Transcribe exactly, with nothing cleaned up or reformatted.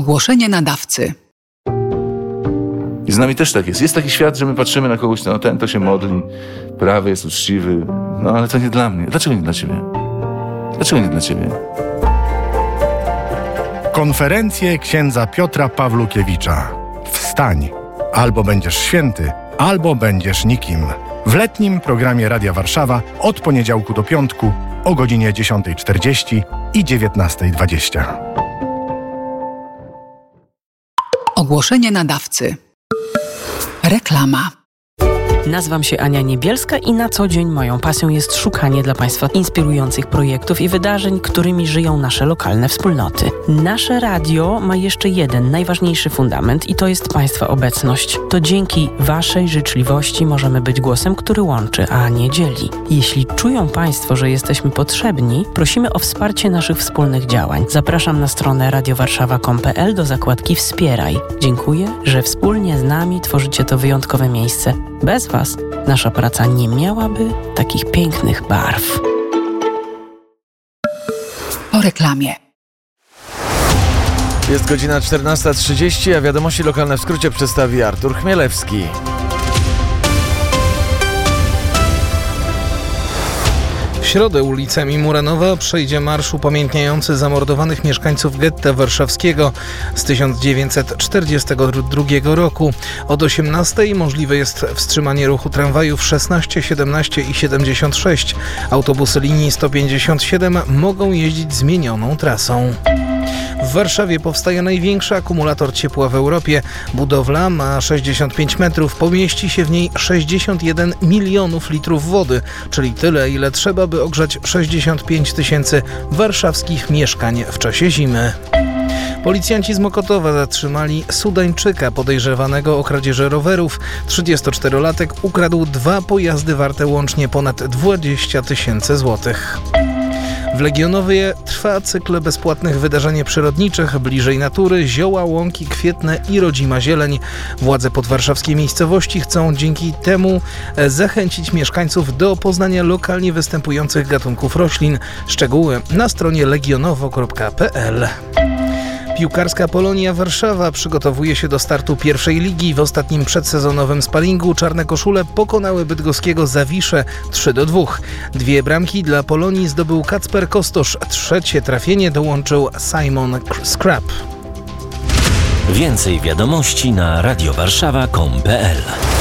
Ogłoszenie nadawcy. I z nami też tak jest. Jest taki świat, że my patrzymy na kogoś, no ten to się modli, prawy jest uczciwy, no ale to nie dla mnie. Dlaczego nie dla ciebie? Dlaczego nie dla ciebie? Konferencje księdza Piotra Pawlukiewicza. Wstań, albo będziesz święty, albo będziesz nikim. W letnim programie Radia Warszawa od poniedziałku do piątku o godzinie dziesiąta czterdzieści i dziewiętnasta dwadzieścia. Ogłoszenie nadawcy. Reklama. Nazywam się Ania Niebielska i na co dzień moją pasją jest szukanie dla Państwa inspirujących projektów i wydarzeń, którymi żyją nasze lokalne wspólnoty. Nasze radio ma jeszcze jeden najważniejszy fundament i to jest Państwa obecność. To dzięki Waszej życzliwości możemy być głosem, który łączy, a nie dzieli. Jeśli czują Państwo, że jesteśmy potrzebni, prosimy o wsparcie naszych wspólnych działań. Zapraszam na stronę radio warszawa kropka com kropka pe el do zakładki Wspieraj. Dziękuję, że wspólnie z nami tworzycie to wyjątkowe miejsce. Bez Was nasza praca nie miałaby takich pięknych barw. Po reklamie. Jest godzina czternasta trzydzieści, a wiadomości lokalne w skrócie przedstawi Artur Chmielewski. W środę ulicami Muranowa przejdzie marsz upamiętniający zamordowanych mieszkańców getta warszawskiego z tysiąc dziewięćset czterdziestego drugiego roku. Od osiemnastej możliwe jest wstrzymanie ruchu tramwajów szesnaście, siedemnaście i siedemdziesiąt sześć. Autobusy linii sto pięćdziesiąt siedem mogą jeździć zmienioną trasą. W Warszawie powstaje największy akumulator ciepła w Europie. Budowla ma sześćdziesiąt pięć metrów, pomieści się w niej sześćdziesiąt jeden milionów litrów wody, czyli tyle, ile trzeba, by ogrzać sześćdziesiąt pięć tysięcy warszawskich mieszkań w czasie zimy. Policjanci z Mokotowa zatrzymali Sudańczyka podejrzewanego o kradzieży rowerów. trzydziestoczterolatek ukradł dwa pojazdy warte łącznie ponad dwadzieścia tysięcy złotych. W Legionowie trwa cykl bezpłatnych wydarzeń przyrodniczych, bliżej natury, zioła, łąki, kwietne i rodzima zieleń. Władze podwarszawskiej miejscowości chcą dzięki temu zachęcić mieszkańców do poznania lokalnie występujących gatunków roślin. Szczegóły na stronie legionowo kropka pe el. Piłkarska Polonia Warszawa przygotowuje się do startu pierwszej ligi. W ostatnim przedsezonowym sparingu czarne koszule pokonały bydgoskiego Zawiszę trzy do dwóch. Dwie bramki dla Polonii zdobył Kacper Kostosz. Trzecie trafienie dołączył Simon Scrap. Więcej wiadomości na radio warszawa kropka com kropka pe el.